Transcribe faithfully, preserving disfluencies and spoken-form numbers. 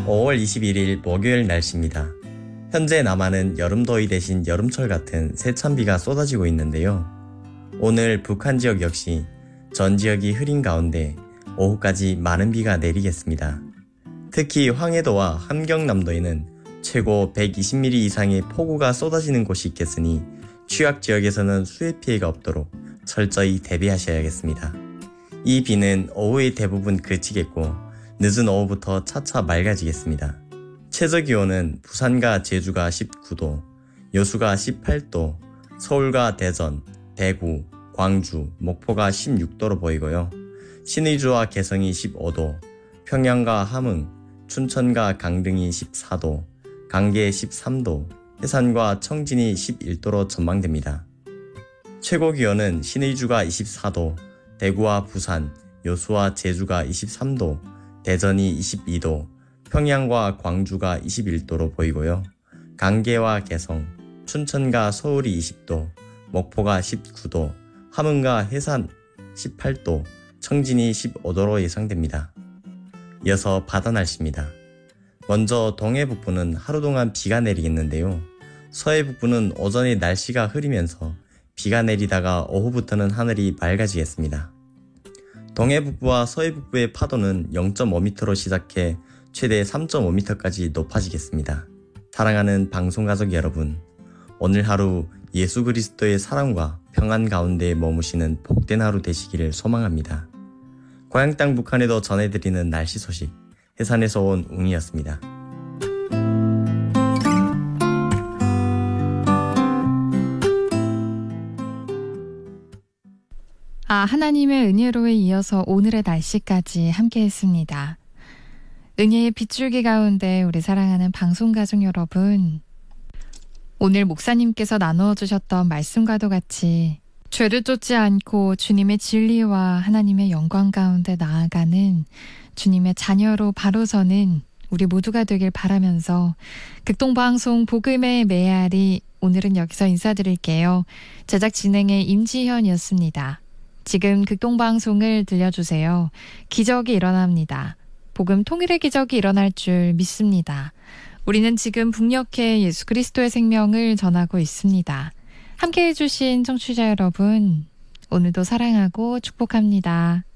오월 이십일일 목요일 날씨입니다. 현재 남한은 여름더위 대신 여름철 같은 세찬비가 쏟아지고 있는데요. 오늘 북한 지역 역시 전 지역이 흐린 가운데 오후까지 많은 비가 내리겠습니다. 특히 황해도와 함경남도에는 최고 백이십 밀리미터 이상의 폭우가 쏟아지는 곳이 있겠으니 취약 지역에서는 수해 피해가 없도록 철저히 대비하셔야겠습니다. 이 비는 오후에 대부분 그치겠고 늦은 오후부터 차차 맑아지겠습니다. 최저기온은 부산과 제주가 십구 도, 여수가 십팔 도, 서울과 대전, 대구, 광주, 목포가 십육 도로 보이고요. 신의주와 개성이 십오 도, 평양과 함흥, 춘천과 강릉이 십사 도, 강계 십삼 도, 해산과 청진이 십일 도로 전망됩니다. 최고기온은 신의주가 이십사 도, 대구와 부산, 여수와 제주가 이십삼 도, 대전이 이십이 도, 평양과 광주가 이십일 도로 보이고요. 강계와 개성, 춘천과 서울이 이십 도, 목포가 십구 도, 함흥과 해산 십팔 도, 청진이 십오 도로 예상됩니다. 이어서 바다 날씨입니다. 먼저 동해 북부는 하루 동안 비가 내리겠는데요. 서해 북부는 오전에 날씨가 흐리면서 비가 내리다가 오후부터는 하늘이 맑아지겠습니다. 동해 북부와 서해 북부의 파도는 영 점 오 미터로 시작해 최대 삼 점 오 미터까지 높아지겠습니다. 사랑하는 방송가족 여러분, 오늘 하루 예수 그리스도의 사랑과 평안 가운데 머무시는 복된 하루 되시기를 소망합니다. 고향 땅 북한에도 전해드리는 날씨 소식, 해산에서 온 웅이었습니다. 아, 하나님의 은혜로에 이어서 오늘의 날씨까지 함께했습니다. 은혜의 빗줄기 가운데 우리 사랑하는 방송가족 여러분, 오늘 목사님께서 나누어 주셨던 말씀과도 같이 죄를 쫓지 않고 주님의 진리와 하나님의 영광 가운데 나아가는 주님의 자녀로 바로 서는 우리 모두가 되길 바라면서 극동방송 복음의 메아리, 오늘은 여기서 인사드릴게요. 제작 진행의 임지현이었습니다. 지금 극동방송을 들려주세요. 기적이 일어납니다. 복음 통일의 기적이 일어날 줄 믿습니다. 우리는 지금 북녘에 예수 그리스도의 생명을 전하고 있습니다. 함께해 주신 청취자 여러분, 오늘도 사랑하고 축복합니다.